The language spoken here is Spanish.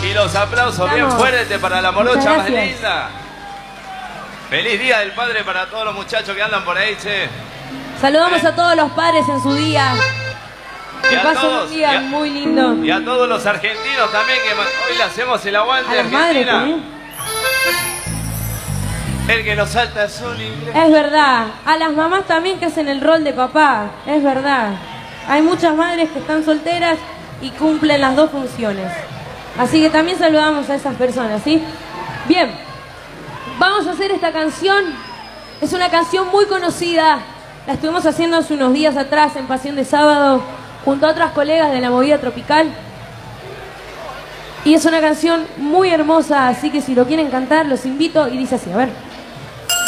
Y los aplausos bien fuertes para la morocha más linda. Feliz Día del Padre para todos los muchachos que andan por ahí, che. Saludamos a todos los padres en su día. Que pasen un día muy lindo. Y a todos los argentinos también, que hoy le hacemos el aguante a Argentina. Madres, el que nos salta es un inglés. Es verdad. A las mamás también que hacen el rol de papá. Es verdad. Hay muchas madres que están solteras y cumplen las dos funciones. Así que también saludamos a esas personas, ¿sí? Bien. Vamos a hacer esta canción. Es una canción muy conocida. La estuvimos haciendo hace unos días atrás en Pasión de Sábado junto a otras colegas de la movida tropical. Y es una canción muy hermosa, así que si lo quieren cantar, los invito y dice así, a ver.